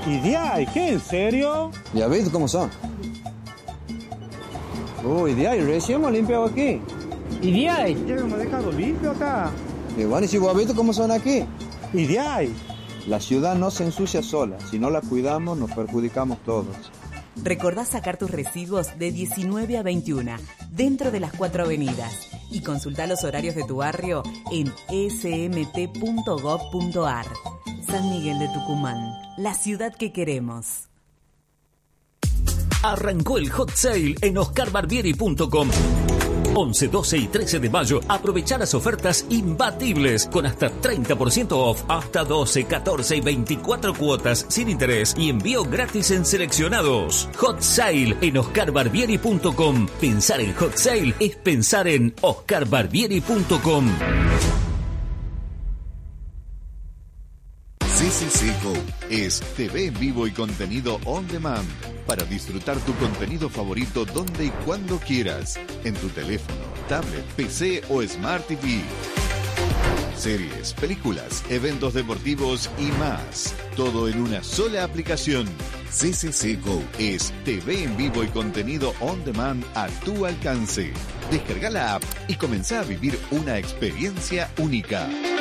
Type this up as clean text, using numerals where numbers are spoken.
¿Y de ahí? ¿Qué? ¿En serio? Ya ves cómo son. Uy, de ahí, recién hemos limpiado aquí. ¿Y de ahí? Ya hemos dejado limpio acá. Y bueno, ¿y si vos has visto cómo son aquí? ¿Y de ahí? La ciudad no se ensucia sola. Si no la cuidamos, nos perjudicamos todos. Recordá sacar tus residuos de 19 a 21, dentro de las 4 avenidas. Y consultá los horarios de tu barrio en smt.gov.ar. San Miguel de Tucumán, la ciudad que queremos. Arrancó el hot sale en oscarbarbieri.com. 11, 12 y 13 de mayo, aprovecha las ofertas imbatibles con hasta 30% off, hasta 12, 14 y 24 cuotas sin interés y envío gratis en seleccionados. Hot Sale en oscarbarbieri.com. Pensar en hot sale es pensar en oscarbarbieri.com. CCC Go es TV en vivo y contenido on demand para disfrutar tu contenido favorito donde y cuando quieras, en tu teléfono, tablet, PC o Smart TV. Series, películas, eventos deportivos y más. Todo en una sola aplicación. CCC Go es TV en vivo y contenido on demand a tu alcance. Descarga la app y comenzá a vivir una experiencia única.